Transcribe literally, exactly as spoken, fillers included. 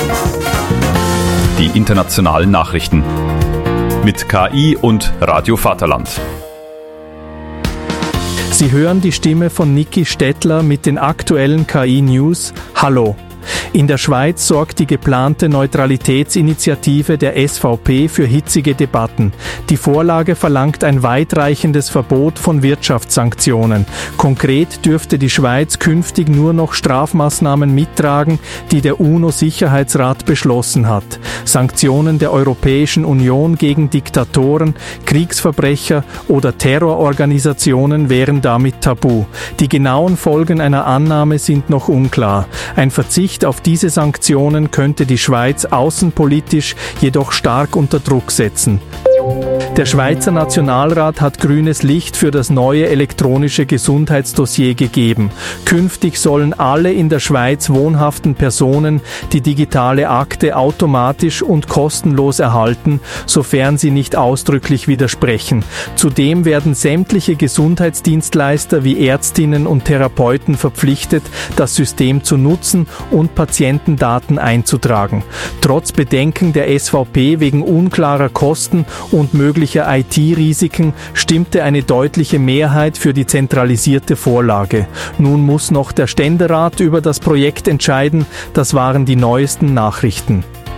Die internationalen Nachrichten mit K I und Radio Vaterland. Sie hören die Stimme von Niki Stettler mit den aktuellen K I-News. Hallo! In der Schweiz sorgt die geplante Neutralitätsinitiative der S V P für hitzige Debatten. Die Vorlage verlangt ein weitreichendes Verbot von Wirtschaftssanktionen. Konkret dürfte die Schweiz künftig nur noch Strafmaßnahmen mittragen, die der UNO-Sicherheitsrat beschlossen hat. Sanktionen der Europäischen Union gegen Diktatoren, Kriegsverbrecher oder Terrororganisationen wären damit tabu. Die genauen Folgen einer Annahme sind noch unklar. Ein Verzicht auf diese Sanktionen könnte die Schweiz außenpolitisch jedoch stark unter Druck setzen. Der Schweizer Nationalrat hat grünes Licht für das neue elektronische Gesundheitsdossier gegeben. Künftig sollen alle in der Schweiz wohnhaften Personen die digitale Akte automatisch und kostenlos erhalten, sofern sie nicht ausdrücklich widersprechen. Zudem werden sämtliche Gesundheitsdienstleister wie Ärztinnen und Therapeuten verpflichtet, das System zu nutzen und Patientendaten einzutragen. Trotz Bedenken der S V P wegen unklarer Kosten und möglicher I T-Risiken stimmte eine deutliche Mehrheit für die zentralisierte Vorlage. Nun muss noch der Ständerat über das Projekt entscheiden. Das waren die neuesten Nachrichten.